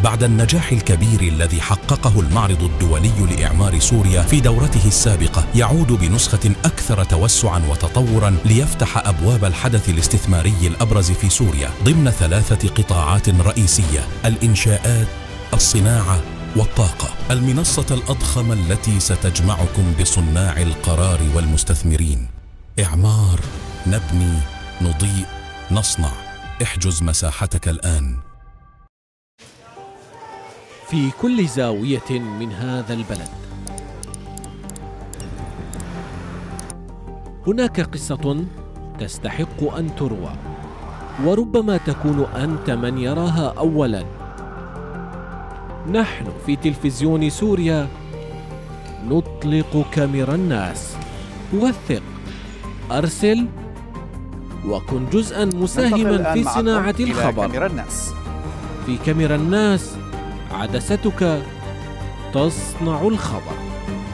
بعد النجاح الكبير الذي حققه المعرض الدولي لإعمار سوريا في دورته السابقة، يعود بنسخة أكثر توسعاً وتطوراً ليفتح أبواب الحدث الاستثماري الأبرز في سوريا ضمن 3 قطاعات رئيسية: الإنشاءات، الصناعة والطاقة. المنصة الأضخم التي ستجمعكم بصناع القرار والمستثمرين. إعمار، نبني، نضيء، نصنع. احجز مساحتك الآن. في كل زاوية من هذا البلد هناك قصة تستحق أن تروى، وربما تكون أنت من يراها أولاً. نحن في تلفزيون سوريا نطلق كاميرا الناس. وثق، أرسل، وكن جزءاً مساهماً في صناعة الخبر. في كاميرا الناس عدستك تصنع الخبر.